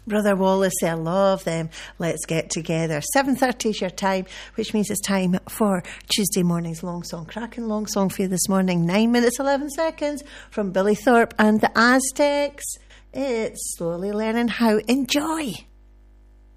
Brother Wallace, I love them. Let's get together. 7:30 is your time, which means it's time for Tuesday morning's long song. Cracking long song for you this morning. 9 minutes, 11 seconds from Billy Thorpe and the Aztecs. It's Slowly Learning How. Enjoy.